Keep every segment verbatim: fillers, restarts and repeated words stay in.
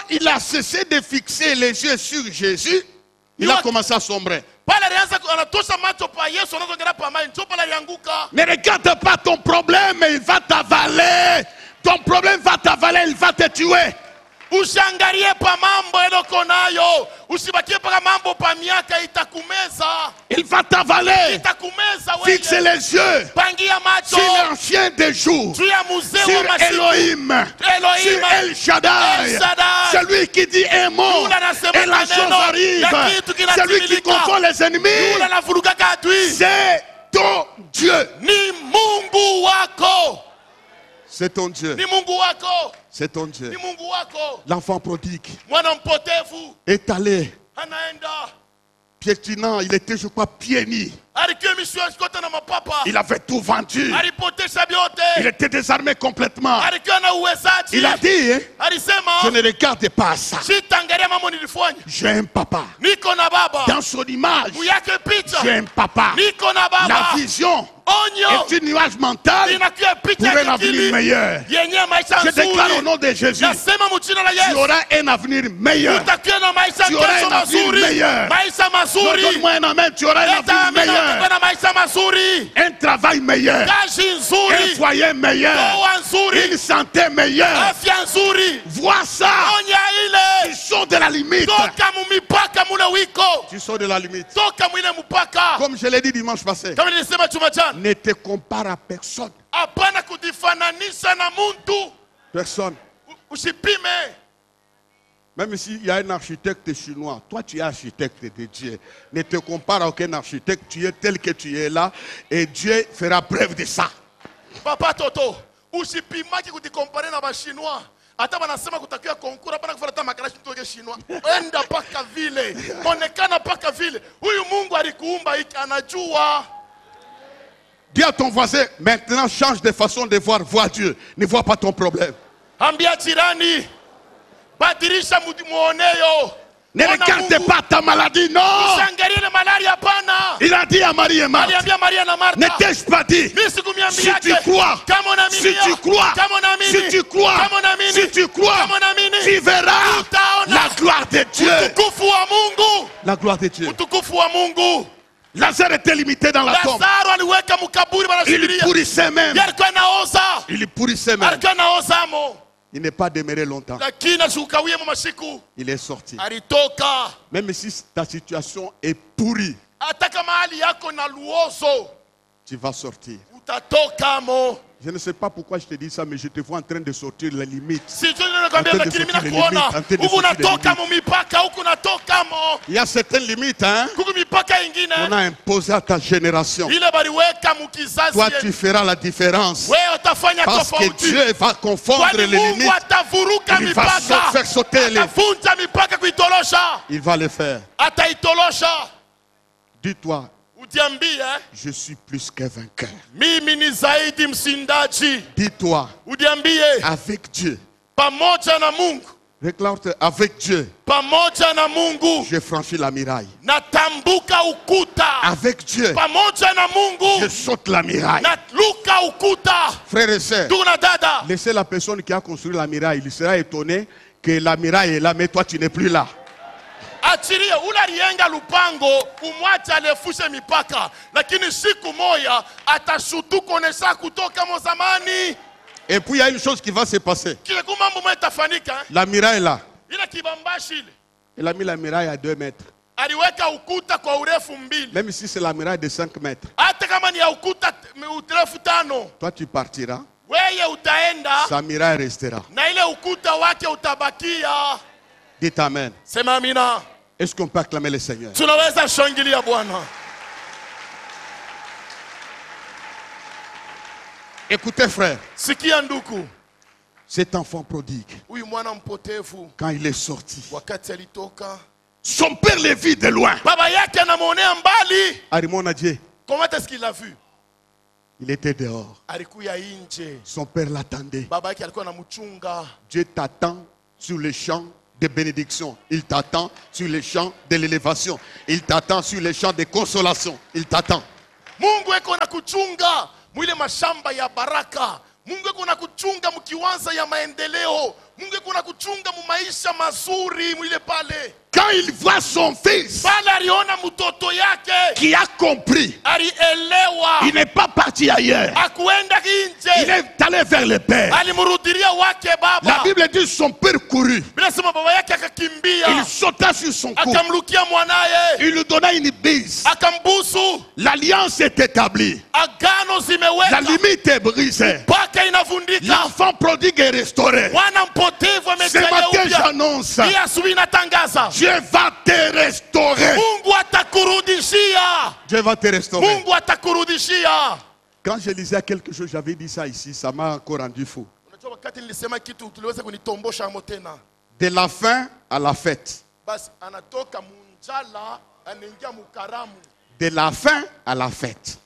il a cessé de fixer les yeux sur Jésus, il a commencé à sombrer. Ne regarde pas ton problème, il va t'avaler. Ton problème va t'avaler, il va te tuer. Usiangalie pa mambo eloko nayo, usibakie pa mambo pa miaka itakumeza. Il va t'avaler. Itakumeza wewe. Fixe les yeux. Pangia macho. Sur l'ancien des jours. Sur Elohim. Elohim. Sur El Shaddai. Celui qui dit un mot et la chose arrive. Celui qui confond les ennemis. C'est ton Dieu. Ni Mungu wako. C'est ton Dieu. Ni Mungu wako. C'est ton Dieu. Ni Mungu wako. L'enfant prodigue Mwana mpotevu est allé anaenda piétinant, il était je crois pieds nus. Il avait tout vendu. Il était désarmé complètement. Il a dit, hein, je ne regarde pas ça. J'ai un papa. Dans son image, j'ai un papa. La vision est une nuage mentale pour un avenir meilleur. Je déclare au nom de Jésus, tu auras un avenir meilleur. Tu auras un avenir meilleur. Donne-moi un amen, tu auras un avenir meilleur. Un travail meilleur. Un foyer meilleur. Une santé meilleure. Vois ça. Tu sors de la limite. Tu sors de la limite. Comme je l'ai dit dimanche passé, ne te compare à personne. Personne. Même s'il y a un architecte chinois, toi tu es architecte de Dieu. Ne te compare à aucun architecte, tu es tel que tu es là et Dieu fera preuve de ça. Papa Toto, usipimaki kutikompare na ba chinois. Hata wanasema kutakiwa konkura hapana kufuata makarashi mtoke chinois. Enda paka vile. Onekana paka vile. Huyu Mungu alikuumba hiki anajua. Dis à ton voisin, maintenant change de façon de voir, vois Dieu. Ne vois pas ton problème. Ambia jirani. Badirisha muoneyo. Ne regarde pas ta maladie, non. Il a dit à Marie et Marthe, ne t'ai-je pas dit, si tu crois, si tu crois, si tu crois, si tu crois, tu verras la gloire de Dieu. La gloire de Dieu. Lazare était limité dans la tombe. Il pourrissait même. Il pourrissait même. Il n'est pas demeuré longtemps. Il est sorti. Même si ta situation est pourrie, tu vas sortir. Je ne sais pas pourquoi je te dis ça, mais je te vois en train de sortir les limites. En train de sortir les limites, en train de sortir les limites. Il y a certaines limites, hein, qu'on a imposées à ta génération. Toi, tu feras la différence. Parce que Dieu va confondre les limites. Il va faire sauter les... Il va le faire. Dis-toi, je suis plus qu'un vainqueur. Dis-toi, avec Dieu. Réclame-toi, avec Dieu. Je franchis la muraille. Avec Dieu. Je saute la muraille. Frères et sœurs, laissez la personne qui a construit la muraille. Il sera étonné que la muraille est là, mais toi tu n'es plus là. Achirie ula aliyenga lupango umwache alefushe mipaka, lakini siku moja atashutu kuonesha kutoka mozamani. Et puis il y a une chose qui va se passer. La muraille là. Il a mis la muraille à deux mètres. Même si c'est la muraille de cinq mètres. Toi tu partiras. Sa muraille restera. Dites amen. Est-ce qu'on peut acclamer le Seigneur? Écoutez frère, cet enfant prodigue, quand il est sorti, son père le vit de loin. Arimon a dit, comment est-ce qu'il l'a vu? Il était dehors. Son père l'attendait. Dieu t'attend sur le champ de bénédiction. Il t'attend sur les champs de l'élévation. Il t'attend sur les champs de consolation. Il t'attend. Mungu eko na kuchunga mwile mashamba ya baraka. Mungu eko na kuchunga mkiwanza ya maendeleo. Mungu kuna kuchunga mu maisha mazuri mwile pale. Quand il voit son fils qui a compris, il n'est pas parti ailleurs. Il est allé vers le Père. La Bible dit son père courut. Il sauta sur son cou. Il lui donna une bise. L'alliance est établie. La limite est brisée. L'enfant prodigue est restauré. Ce matin j'annonce, Dieu va te restaurer. Dieu va te restaurer. Quand je lisais quelque chose, j'avais dit ça ici, ça m'a encore rendu fou. De la faim à la fête. De la faim à la fête.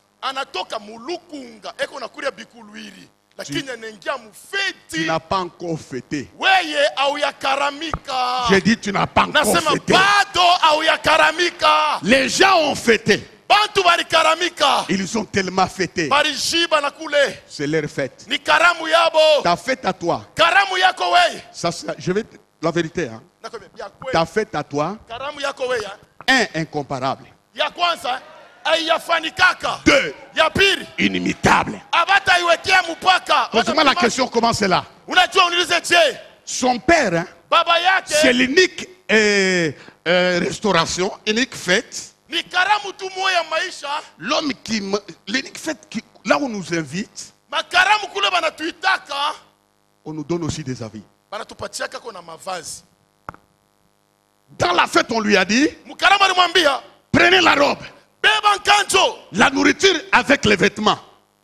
Tu, tu n'as pas encore fêté. J'ai dit tu n'as pas encore fêté. Les gens ont fêté. Ils ont tellement fêté. C'est leur fête. Ta fête à toi. Ça, je vais la vérité. Hein. Ta fête à toi. Un, incomparable. Deux, inimitable. Pose-moi la question, comment c'est là? Son père, hein, c'est l'unique euh, euh, restauration, unique fête. L'homme qui, l'unique fête qui, là où on nous invite, on nous donne aussi des avis. Dans la fête, on lui a dit, prenez la robe. La nourriture avec les vêtements.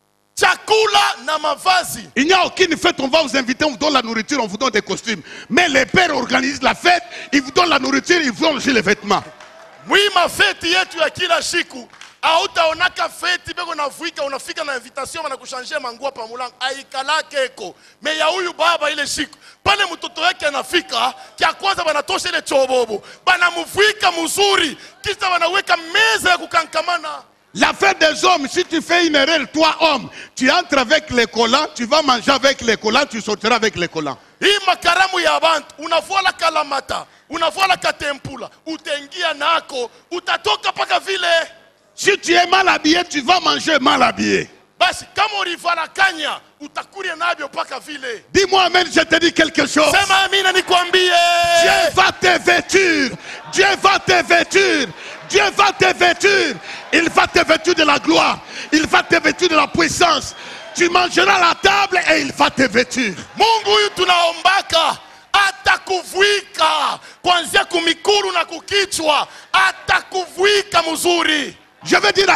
Il n'y a aucune fête, on va vous inviter, on vous donne la nourriture, on vous donne des costumes. Mais les pères organisent la fête, ils vous donnent la nourriture, ils vous donnent aussi les vêtements. Oui, ma fête yetu ya kila siku. Hautaonaka feti beko navuika unafika na invitation wanakushangea manguo pa mulango aikalake eko. Me ya huyu baba ile siku pale mtoto wake anafika kia kwanza banatosha ile chobobo. Banamuvuika mzuri kisha wanaweka meza ya kukankamana. La fête des hommes, si tu fais une erreur, toi homme, tu entres avec les collants, tu vas manger avec les collants, tu sortiras avec les collants. Hii makaramu ya bantu, unavua la kalamata, unavua la katempula, utengia nako, utatoka paka vile. Si tu es mal habillé, tu vas manger mal habillé. Basi kama ulivala kanya, utakuria nabyo paka vile. Dis-moi amen, je te dis quelque chose. Sema amina nikwambie. Dieu va te vêtir. Dieu va te vêtir. Dieu va te vêtir. Il va te vêtir de la gloire. Il va te vêtir de la puissance. Tu mangeras à la table et il va te vêtir. Mungu huyu tunaombaka atakuvuika kuanzia kumikuru na kukichwa, atakuvuika mzuri. Je veux dire